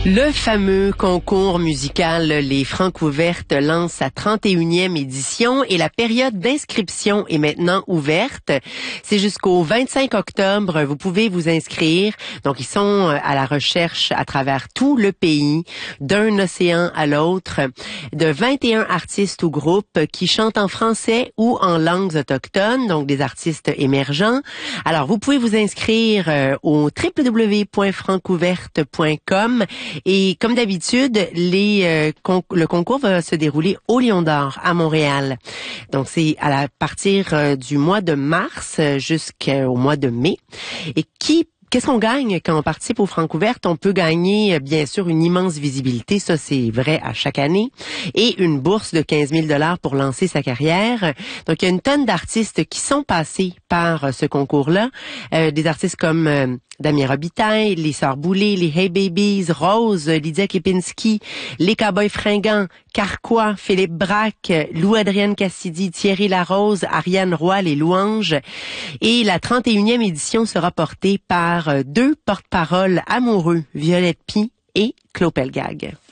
Le fameux concours musical Les Francs ouvertes lance sa 31e édition et la période d'inscription est maintenant ouverte. C'est jusqu'au 25 octobre. Vous pouvez vous inscrire. Donc, ils sont à la recherche à travers tout le pays, d'un océan à l'autre, de 21 artistes ou groupes qui chantent en français ou en langues autochtones, donc des artistes émergents. Alors, vous pouvez vous inscrire au www.francouverte.com. Et comme d'habitude, le concours va se dérouler au Lion d'Or à Montréal. Donc c'est à partir du mois de mars jusqu'au mois de mai. Et qu'est-ce qu'on gagne quand on participe aux Francouvertes? On peut gagner, bien sûr, une immense visibilité. Ça, c'est vrai à chaque année. Et une bourse de 15 000 $ pour lancer sa carrière. Donc, il y a une tonne d'artistes qui sont passés par ce concours-là. Des artistes comme Damien Robitaille, les Sœurs Boulay, les Hey Babies, Rose, Lydia Kepinski, les Cowboys Fringants, Carquois, Philippe Braque, Lou-Adrienne Cassidy, Thierry Larose, Ariane Roy, les Louanges. Et la 31e édition sera portée par deux porte-paroles amoureux, Violette Py et Claude Pelgag.